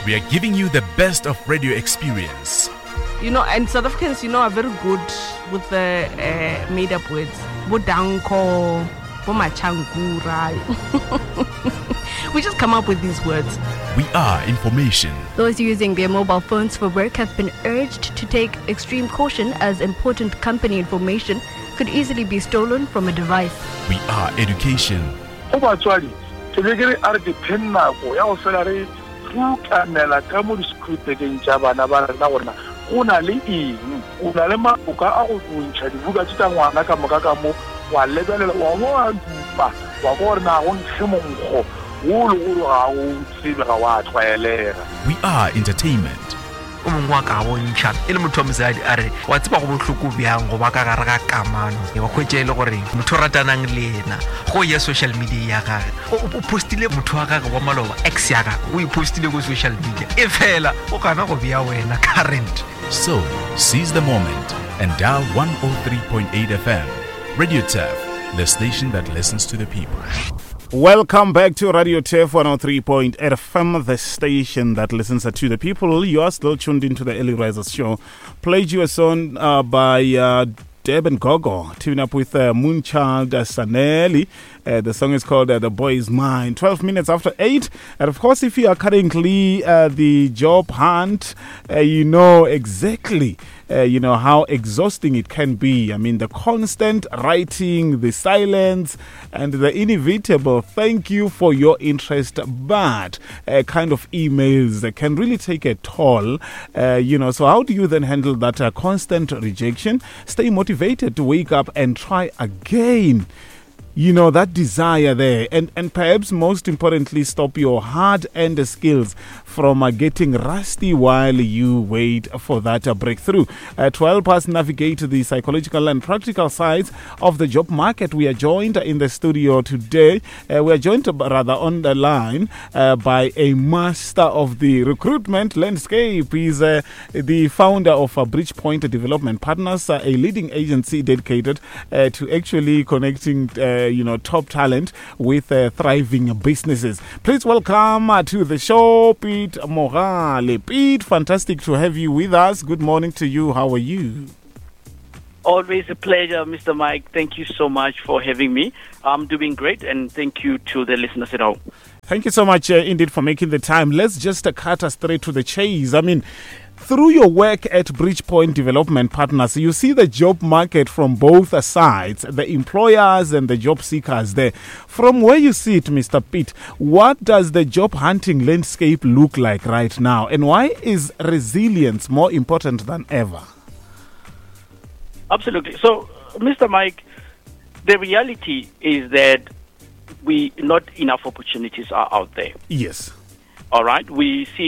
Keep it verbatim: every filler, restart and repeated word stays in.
We are giving you the best of radio experience. You know, and South Africans, you know, are very good with the uh, made-up words. Bodanko, bomachangura. We just come up with these words. We are information. Those using their mobile phones for work have been urged to take extreme caution, as important company information could easily be stolen from a device. We are education. Una le eng una le maboka a go bontšha dibuka tse tsa ngwana ka moka ka mo wa lebelela wa mo a dupa wa gore na go ntshe monkgo wo le gore ga o tsebe ga wa tlwaelega. We are entertainment. o mongwe wa ka bontšha e le motho wa mosadi a re wa tseba go bohloko bjang go ba ka gare ga kamano wa khwetše e le gore motho o ratanang le ena go ya social media ya gage o postile motho wa gage wa maloba ex ya gage o ipostile go social media e fela o kana go bea wena current. So, seize the moment and dial one oh three point eight F M. Radio T E F, the station that listens to the people. Welcome back to Radio T E F one oh three point eight F M, the station that listens to the people. You are still tuned into the Early Risers show. Played you a song uh, by uh, Deb and Gogo, teaming up with uh, Moonchild uh, Sanelli. Uh, the song is called uh, The Boy Is Mine. twelve minutes after eight. And of course, if you are currently uh, the job hunt, uh, you know exactly uh, you know how exhausting it can be. I mean, the constant writing, the silence, and the inevitable thank you for your interest, but uh, kind of emails that can really take a toll. Uh, you know, so how do you then handle that uh, constant rejection? Stay motivated to wake up and try again. You know, that desire there, and, and perhaps most importantly, stop your hard-earned skills from uh, getting rusty while you wait for that uh, breakthrough. Uh, to help us navigate the psychological and practical sides of the job market, we are joined in the studio today. Uh, we are joined, uh, rather, on the line uh, by a master of the recruitment landscape. He's uh, the founder of uh, Bridgepoint Development Partners, uh, a leading agency dedicated uh, to actually connecting uh, you know, top talent with uh, thriving businesses. Please welcome uh, to the show, Pete Mogale. Pete, fantastic to have you with us. Good morning to you. How are you? Always a pleasure, Mister Mike. Thank you so much for having me. I'm doing great, and thank you to the listeners at home. Thank you so much uh, indeed for making the time. Let's just uh, cut us straight to the chase. I mean, through your work at Bridgepoint Development Partners, you see the job market from both sides, the employers and the job seekers there. From where you see it, Mister Pitt, what does the job hunting landscape look like right now? And why is resilience more important than ever? Absolutely. So, Mister Mike, the reality is that we not enough opportunities are out there. Yes. All right. We see